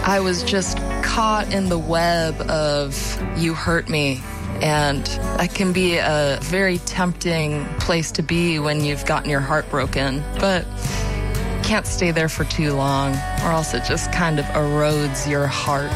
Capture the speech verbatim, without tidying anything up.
I was just caught in the web of you hurt me. And that can be a very tempting place to be when you've gotten your heart broken. But can't stay there for too long, or else it just kind of erodes your heart.